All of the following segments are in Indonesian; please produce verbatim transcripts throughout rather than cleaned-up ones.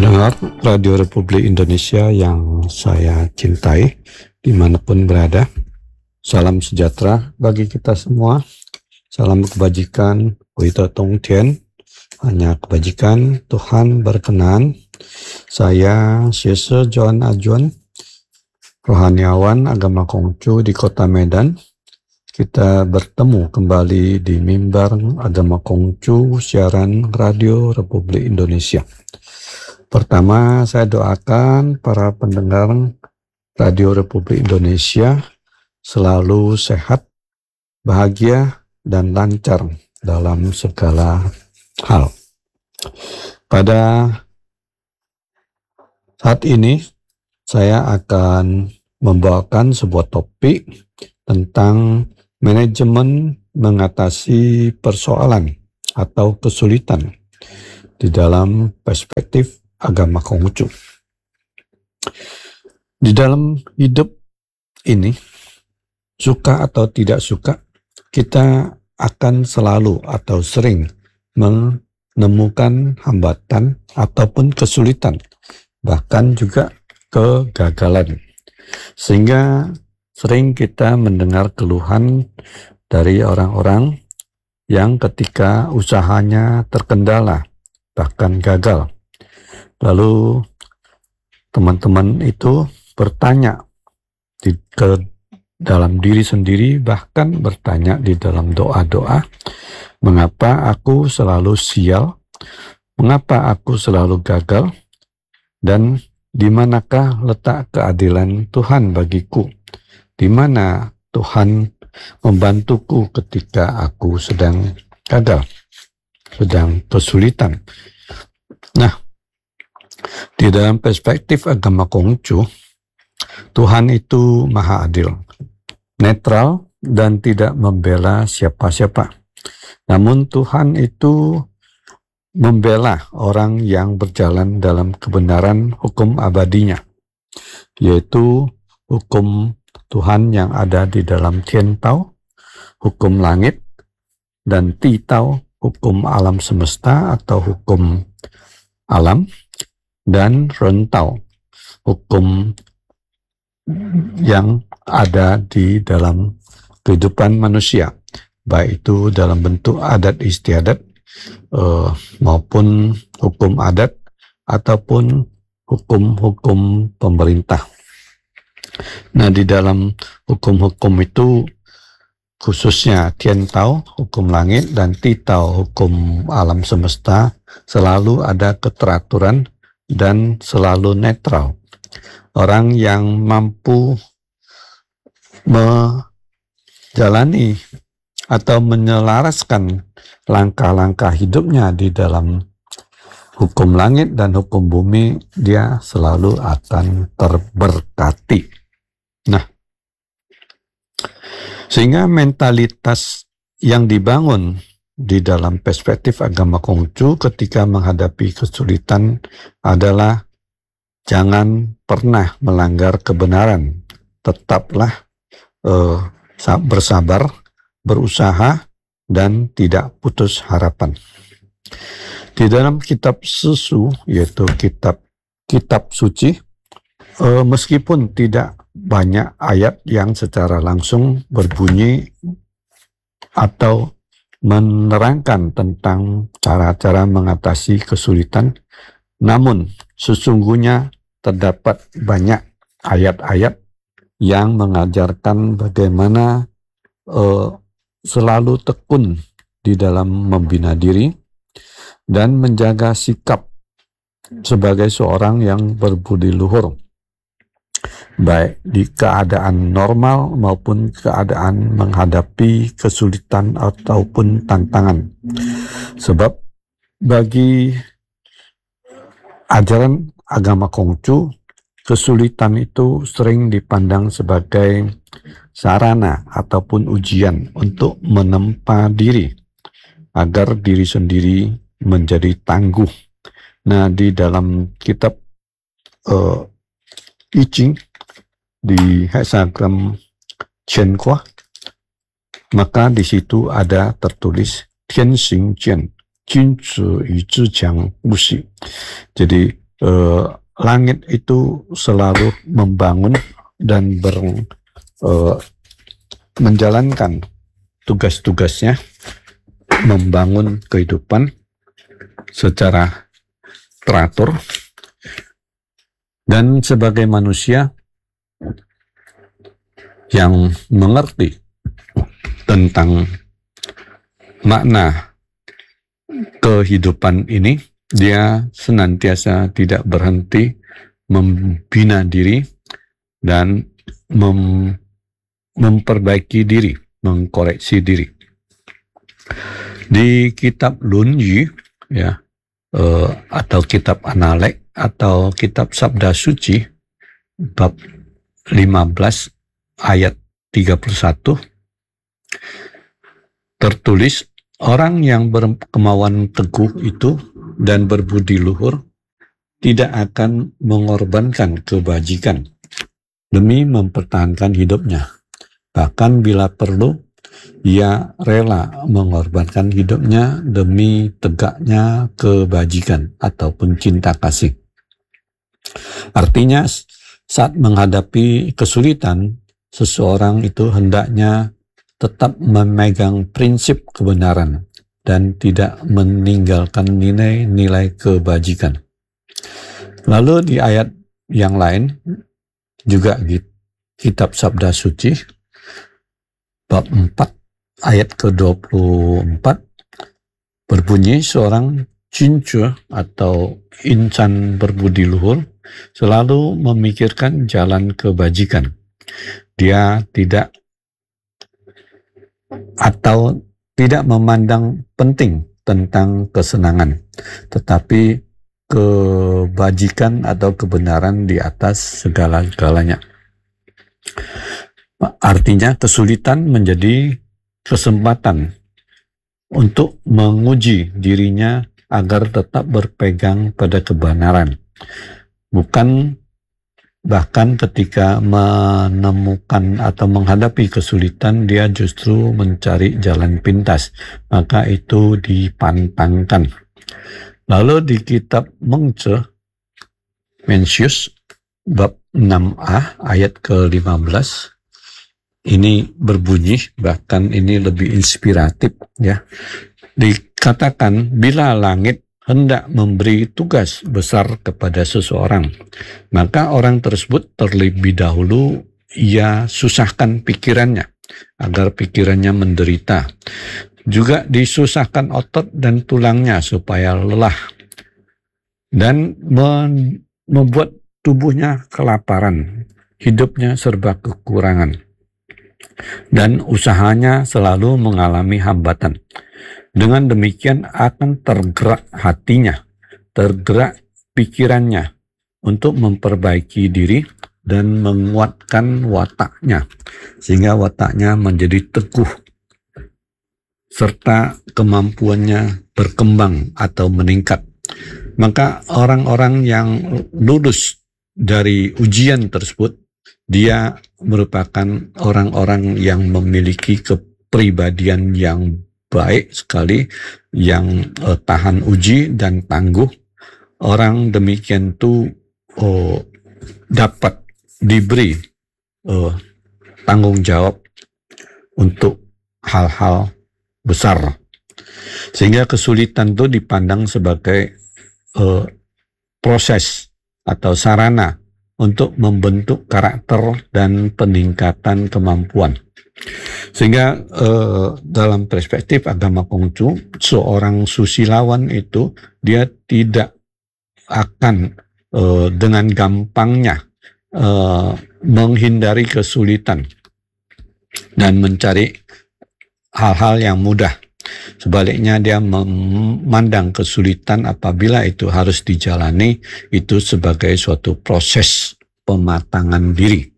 Pendengar Radio Republik Indonesia yang saya cintai dimanapun berada, salam sejahtera bagi kita semua, salam kebajikan, Wita Tong Tien, hanya kebajikan, Tuhan berkenan. Saya Syese John Ajuan, rohaniawan agama Konghucu di kota Medan. Kita bertemu kembali di mimbar agama Konghucu siaran Radio Republik Indonesia. Pertama, saya doakan para pendengar Radio Republik Indonesia selalu sehat, bahagia, dan lancar dalam segala hal. Pada saat ini, saya akan membawakan sebuah topik tentang manajemen mengatasi persoalan atau kesulitan di dalam perspektif agama Konghucu. Di dalam hidup ini, suka atau tidak suka, kita akan selalu atau sering menemukan hambatan ataupun kesulitan, bahkan juga kegagalan. Sehingga sering kita mendengar keluhan dari orang-orang yang ketika usahanya terkendala, bahkan gagal. Lalu teman-teman itu bertanya di ke dalam diri sendiri, bahkan bertanya di dalam doa-doa, mengapa aku selalu sial, mengapa aku selalu gagal, dan di manakah letak keadilan Tuhan bagiku, di mana Tuhan membantuku ketika aku sedang gagal, sedang kesulitan. Nah, di dalam perspektif agama Konghucu, Tuhan itu maha adil, netral, dan tidak membela siapa-siapa. Namun Tuhan itu membela orang yang berjalan dalam kebenaran hukum abadinya, yaitu hukum Tuhan yang ada di dalam Tien Tao, hukum langit, dan Ti Tao, hukum alam semesta atau hukum alam, dan Ren Tao, hukum yang ada di dalam kehidupan manusia, baik itu dalam bentuk adat istiadat eh, maupun hukum adat ataupun hukum-hukum pemerintah. Nah, di dalam hukum-hukum itu khususnya Tien Tao, hukum langit, dan Ti Tao, hukum alam semesta, selalu ada keteraturan dan selalu netral. Orang yang mampu menjalani atau menyelaraskan langkah-langkah hidupnya di dalam hukum langit dan hukum bumi, dia selalu akan terberkati. Nah, sehingga mentalitas yang dibangun di dalam perspektif agama Konghucu ketika menghadapi kesulitan adalah jangan pernah melanggar kebenaran, tetaplah eh, bersabar, berusaha, dan tidak putus harapan. Di dalam kitab susu, yaitu kitab kitab suci, eh, meskipun tidak banyak ayat yang secara langsung berbunyi atau menerangkan tentang cara-cara mengatasi kesulitan, namun sesungguhnya terdapat banyak ayat-ayat yang mengajarkan bagaimana uh, selalu tekun di dalam membina diri dan menjaga sikap sebagai seorang yang berbudi luhur, baik di keadaan normal maupun keadaan menghadapi kesulitan ataupun tantangan. Sebab bagi ajaran agama Konghucu, kesulitan itu sering dipandang sebagai sarana ataupun ujian untuk menempa diri agar diri sendiri menjadi tangguh. Nah, di dalam kitab uh, I Ching, di heksagram Qian Hua, maka di situ ada tertulis Tian Xing Jian, Jun Zi Yu Zhi Qiang Wu Xi. Jadi eh, langit itu selalu membangun dan ber, eh, menjalankan tugas-tugasnya, membangun kehidupan secara teratur, dan sebagai manusia yang mengerti tentang makna kehidupan ini, dia senantiasa tidak berhenti membina diri dan mem, memperbaiki diri, mengkoreksi diri. Di kitab Lun Yu, ya, eh, atau kitab Analek atau kitab Sabda Suci, bab lima belas ayat tiga puluh satu, tertulis, orang yang berkemauan teguh itu dan berbudi luhur tidak akan mengorbankan kebajikan demi mempertahankan hidupnya. Bahkan bila perlu, ia rela mengorbankan hidupnya demi tegaknya kebajikan ataupun cinta kasih. Artinya, saat menghadapi kesulitan, seseorang itu hendaknya tetap memegang prinsip kebenaran dan tidak meninggalkan nilai-nilai kebajikan. Lalu di ayat yang lain, juga di kitab Sabda Suci, bab empat ayat ke dua puluh empat, berbunyi, seorang cincu atau insan berbudi luhur selalu memikirkan jalan kebajikan. Dia tidak atau tidak memandang penting tentang kesenangan, tetapi kebajikan atau kebenaran di atas segala-galanya. Artinya kesulitan menjadi kesempatan untuk menguji dirinya agar tetap berpegang pada kebenaran. Bukan bahkan ketika menemukan atau menghadapi kesulitan, dia justru mencari jalan pintas, maka itu dipantangkan. Lalu di kitab Mengce Mencius bab enam a ayat ke lima belas, ini berbunyi, bahkan ini lebih inspiratif, ya. Dikatakan, bila langit hendak memberi tugas besar kepada seseorang, maka orang tersebut terlebih dahulu ia susahkan pikirannya agar pikirannya menderita. Juga disusahkan otot dan tulangnya supaya lelah, dan membuat tubuhnya kelaparan, hidupnya serba kekurangan, dan usahanya selalu mengalami hambatan. Dengan demikian akan tergerak hatinya, tergerak pikirannya untuk memperbaiki diri dan menguatkan wataknya, sehingga wataknya menjadi teguh, serta kemampuannya berkembang atau meningkat. Maka orang-orang yang lulus dari ujian tersebut, dia merupakan orang-orang yang memiliki kepribadian yang baik sekali, yang uh, tahan uji dan tangguh. Orang demikian itu uh, dapat diberi uh, tanggung jawab untuk hal-hal besar, sehingga kesulitan itu dipandang sebagai uh, proses atau sarana untuk membentuk karakter dan peningkatan kemampuan. Sehingga eh, dalam perspektif agama Konghucu, seorang susilawan itu dia tidak akan eh, dengan gampangnya eh, menghindari kesulitan dan mencari hal-hal yang mudah. Sebaliknya, dia memandang kesulitan apabila itu harus dijalani itu sebagai suatu proses pematangan diri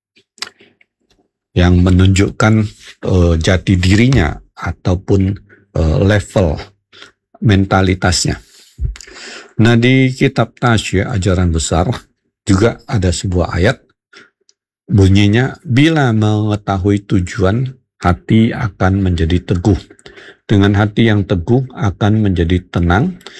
yang menunjukkan uh, jati dirinya ataupun uh, level mentalitasnya. Nah, di kitab Tasya, ajaran besar, juga ada sebuah ayat, bunyinya, bila mengetahui tujuan, hati akan menjadi teguh. Dengan hati yang teguh akan menjadi tenang.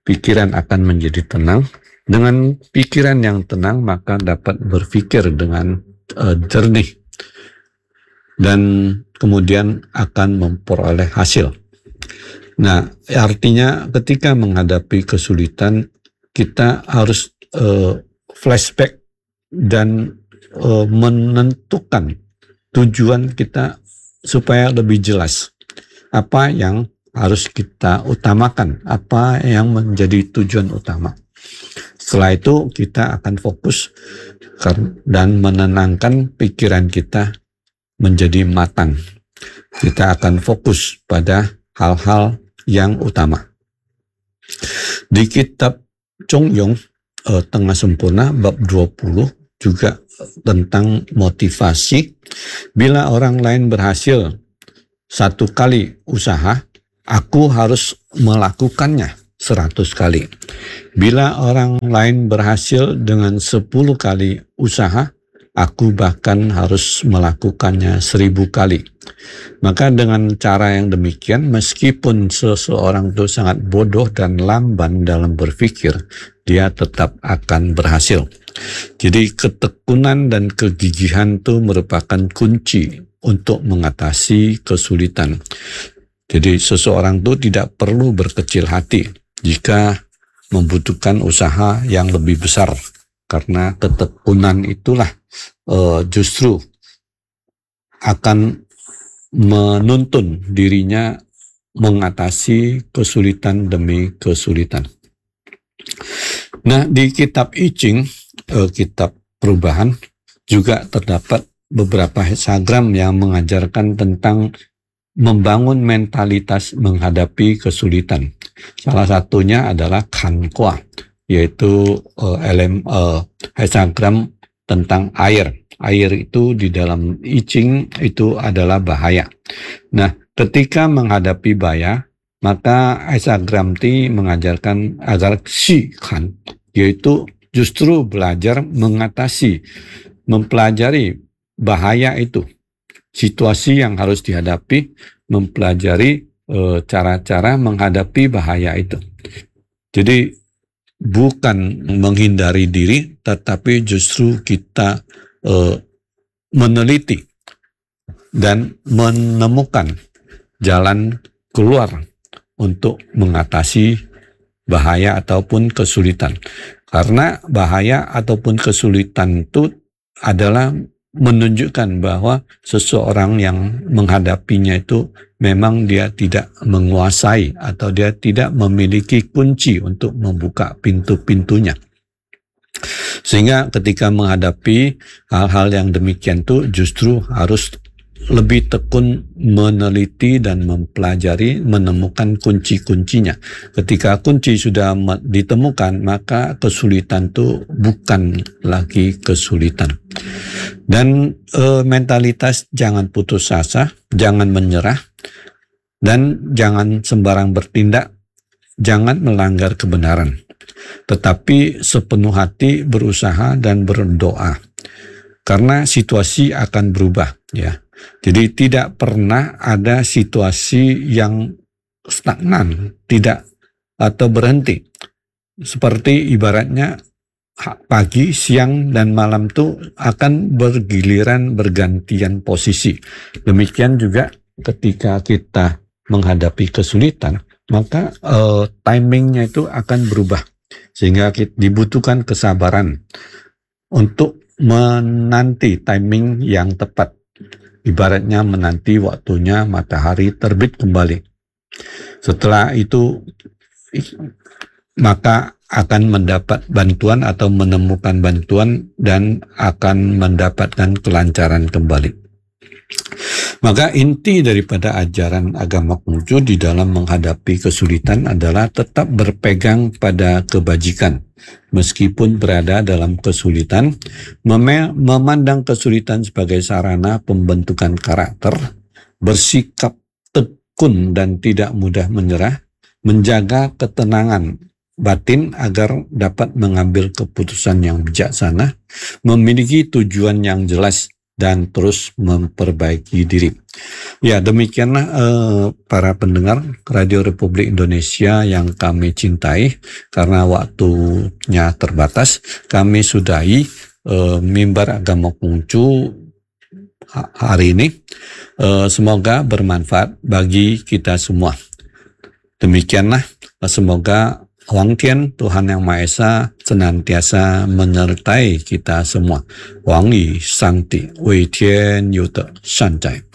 pikiran akan menjadi tenang. Dengan pikiran yang tenang, maka dapat berpikir dengan uh, jernih dan kemudian akan memperoleh hasil. Nah, artinya ketika menghadapi kesulitan, kita harus uh, flashback dan uh, menentukan tujuan kita supaya lebih jelas apa yang harus kita utamakan, apa yang menjadi tujuan utama. Setelah itu kita akan fokus dan menenangkan pikiran kita menjadi matang. Kita akan fokus pada hal-hal yang utama. Di kitab Chong Yong, eh, Tengah Sempurna, bab dua puluh, juga tentang motivasi. Bila orang lain berhasil satu kali usaha, aku harus melakukannya seratus kali. Bila orang lain berhasil dengan sepuluh kali usaha, aku bahkan harus melakukannya seribu kali. Maka dengan cara yang demikian, meskipun seseorang itu sangat bodoh dan lamban dalam berpikir, dia tetap akan berhasil. Jadi ketekunan dan kegigihan itu merupakan kunci untuk mengatasi kesulitan. Jadi seseorang itu tidak perlu berkecil hati jika membutuhkan usaha yang lebih besar, karena ketekunan itulah uh, justru akan menuntun dirinya mengatasi kesulitan demi kesulitan. Nah, di kitab I Ching, uh, kitab perubahan, juga terdapat beberapa hexagram yang mengajarkan tentang membangun mentalitas menghadapi kesulitan. Salah satunya adalah Kanqua, yaitu uh, elem uh, hexagram tentang air. Air itu di dalam I Ching itu adalah bahaya. Nah, ketika menghadapi bahaya, maka hexagram T mengajarkan agar si kan, yaitu justru belajar mengatasi, mempelajari bahaya itu, situasi yang harus dihadapi, mempelajari e, cara-cara menghadapi bahaya itu. Jadi bukan menghindari diri, tetapi justru kita e, meneliti dan menemukan jalan keluar untuk mengatasi bahaya ataupun kesulitan. Karena bahaya ataupun kesulitan itu adalah menunjukkan bahwa seseorang yang menghadapinya itu memang dia tidak menguasai atau dia tidak memiliki kunci untuk membuka pintu-pintunya. Sehingga ketika menghadapi hal-hal yang demikian itu justru harus lebih tekun meneliti dan mempelajari, menemukan kunci-kuncinya. Ketika kunci sudah ditemukan, maka kesulitan itu bukan lagi kesulitan. Dan e, mentalitas jangan putus asa, jangan menyerah, dan jangan sembarang bertindak, jangan melanggar kebenaran. Tetapi sepenuh hati berusaha dan berdoa. Karena situasi akan berubah, ya. Jadi tidak pernah ada situasi yang stagnan, tidak atau berhenti. Seperti ibaratnya pagi, siang, dan malam itu akan bergiliran bergantian posisi. Demikian juga ketika kita menghadapi kesulitan, maka uh, timingnya itu akan berubah. Sehingga kita dibutuhkan kesabaran untuk menanti timing yang tepat. Ibaratnya menanti waktunya matahari terbit kembali. Setelah itu, maka akan mendapat bantuan atau menemukan bantuan dan akan mendapatkan kelancaran kembali. Maka inti daripada ajaran agama Konghucu di dalam menghadapi kesulitan adalah tetap berpegang pada kebajikan. Meskipun berada dalam kesulitan, mem- memandang kesulitan sebagai sarana pembentukan karakter, bersikap tekun dan tidak mudah menyerah, menjaga ketenangan batin agar dapat mengambil keputusan yang bijaksana, memiliki tujuan yang jelas dan terus memperbaiki diri. Ya, demikianlah eh, para pendengar Radio Republik Indonesia yang kami cintai. Karena waktunya terbatas, kami sudahi eh, mimbar agama Kungcu hari ini. Eh, semoga bermanfaat bagi kita semua. Demikianlah, semoga Huang Tian, Tuhan Yang Maha Esa, senantiasa menyertai kita semua. Huang Yi Shangti, Wei Tian Yu De Shan Zai.